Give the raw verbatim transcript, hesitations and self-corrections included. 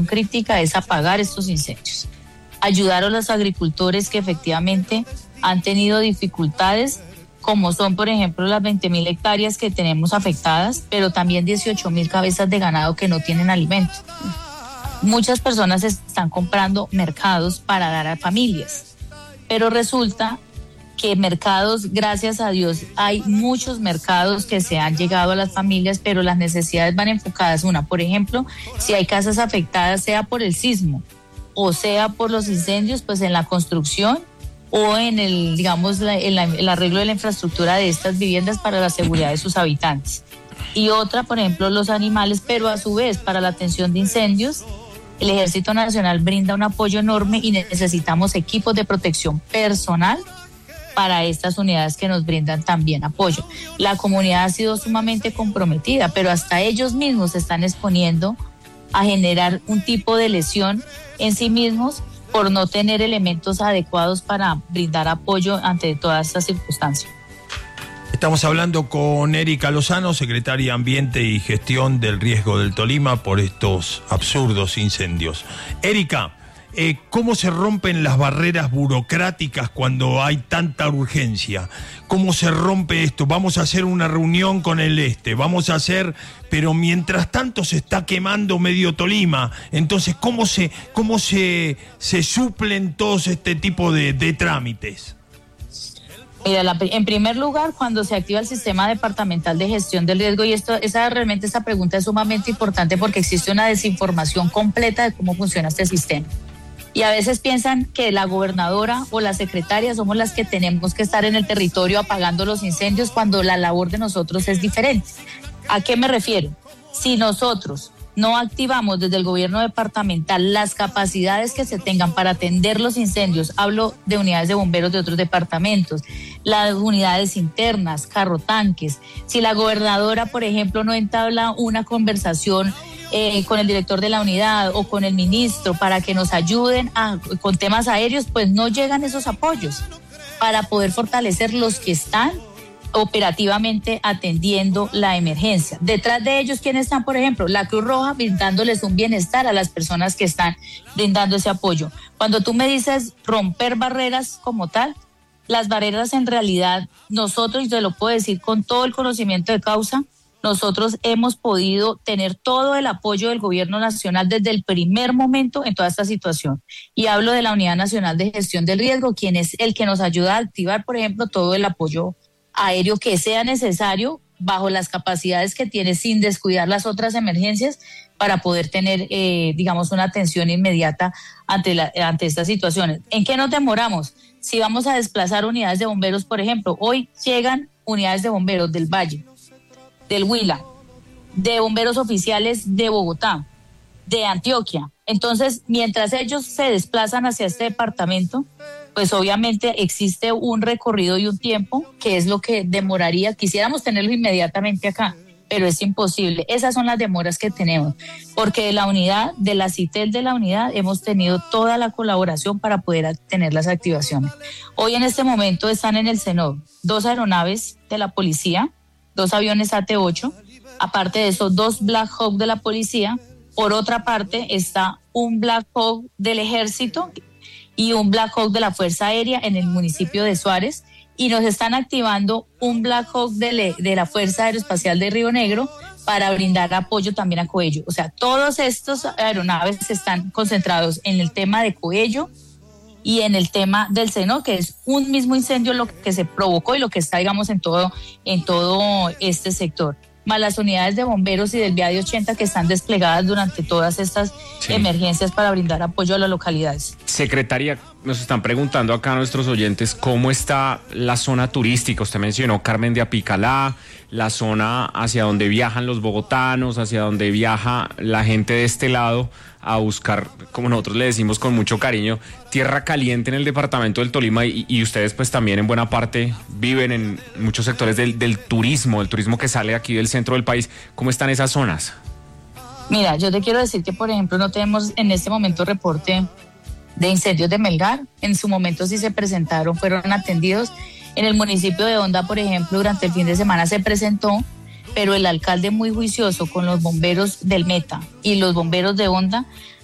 crítica es apagar estos incendios. Ayudar a los agricultores que efectivamente han tenido dificultades, como son, por ejemplo, las veinte mil hectáreas que tenemos afectadas, pero también dieciocho mil cabezas de ganado que no tienen alimento. Muchas personas están comprando mercados para dar a familias, pero resulta que mercados, gracias a Dios, hay muchos mercados que se han llegado a las familias, pero las necesidades van enfocadas. Una, por ejemplo, si hay casas afectadas, sea por el sismo o sea por los incendios, pues en la construcción o en el, digamos, la, el, el arreglo de la infraestructura de estas viviendas para la seguridad de sus habitantes. Y otra, por ejemplo, los animales, pero a su vez para la atención de incendios, el Ejército Nacional brinda un apoyo enorme y necesitamos equipos de protección personal para estas unidades que nos brindan también apoyo. La comunidad ha sido sumamente comprometida, pero hasta ellos mismos se están exponiendo a generar un tipo de lesión en sí mismos por no tener elementos adecuados para brindar apoyo ante todas estas circunstancias. Estamos hablando con Erika Lozano, secretaria de Ambiente y Gestión del Riesgo del Tolima por estos absurdos incendios. Erika, Eh, ¿cómo se rompen las barreras burocráticas cuando hay tanta urgencia? ¿Cómo se rompe esto? Vamos a hacer una reunión con el este, vamos a hacer, pero mientras tanto se está quemando medio Tolima. Entonces, ¿cómo se, cómo se, se suplen todos este tipo de, de trámites? Mira, la, en primer lugar, cuando se activa el sistema departamental de gestión del riesgo, y esto, esa realmente esta pregunta es sumamente importante porque existe una desinformación completa de cómo funciona este sistema. Y a veces piensan que la gobernadora o la secretaria somos las que tenemos que estar en el territorio apagando los incendios cuando la labor de nosotros es diferente. ¿A qué me refiero? Si nosotros no activamos desde el gobierno departamental las capacidades que se tengan para atender los incendios, hablo de unidades de bomberos de otros departamentos, las unidades internas, carro tanques, si la gobernadora, por ejemplo, no entabla una conversación Eh, con el director de la unidad o con el ministro para que nos ayuden a, con temas aéreos, pues no llegan esos apoyos para poder fortalecer los que están operativamente atendiendo la emergencia. Detrás de ellos, ¿quiénes están? Por ejemplo, la Cruz Roja brindándoles un bienestar a las personas que están brindando ese apoyo. Cuando tú me dices romper barreras como tal, las barreras en realidad, nosotros, y te lo puedo decir con todo el conocimiento de causa, nosotros hemos podido tener todo el apoyo del gobierno nacional desde el primer momento en toda esta situación. Y hablo de la Unidad Nacional de Gestión del Riesgo, quien es el que nos ayuda a activar, por ejemplo, todo el apoyo aéreo que sea necesario bajo las capacidades que tiene sin descuidar las otras emergencias para poder tener, eh, digamos, una atención inmediata ante, la, ante estas situaciones. ¿En qué nos demoramos? Si vamos a desplazar unidades de bomberos, por ejemplo, hoy llegan unidades de bomberos del Valle, del Huila, de bomberos oficiales de Bogotá, de Antioquia. Entonces, mientras ellos se desplazan hacia este departamento, pues obviamente existe un recorrido y un tiempo que es lo que demoraría. Quisiéramos tenerlo inmediatamente acá, pero es imposible. Esas son las demoras que tenemos, porque de la unidad, de la CITEL de la unidad, hemos tenido toda la colaboración para poder tener las activaciones. Hoy en este momento están en el CENOV dos aeronaves de la policía, dos aviones A T ocho, aparte de eso, dos Black Hawk de la policía. Por otra parte, está un Black Hawk del ejército y un Black Hawk de la Fuerza Aérea en el municipio de Suárez, y nos están activando un Black Hawk de, le, de la Fuerza Aeroespacial de Río Negro para brindar apoyo también a Coello. O sea, todos estos aeronaves están concentrados en el tema de Coello y en el tema del Seno, que es un mismo incendio lo que se provocó y lo que está, digamos, en todo, en todo este sector. Más las unidades de bomberos y del Viadio ochenta que están desplegadas durante todas estas sí. emergencias para brindar apoyo a las localidades. Secretaria, nos están preguntando acá nuestros oyentes cómo está la zona turística. Usted mencionó Carmen de Apicalá, la zona hacia donde viajan los bogotanos, hacia donde viaja la gente de este lado a buscar, como nosotros le decimos con mucho cariño, tierra caliente en el departamento del Tolima, y, y ustedes pues también en buena parte viven en muchos sectores del, del turismo, el turismo que sale aquí del centro del país. ¿Cómo están esas zonas? Mira, yo te quiero decir que, por ejemplo, no tenemos en este momento reporte de incendios de Melgar. En su momento sí se presentaron, fueron atendidos. En el municipio de Honda, por ejemplo, durante el fin de semana se presentó, pero el alcalde muy juicioso con los bomberos del Meta y los bomberos de Honda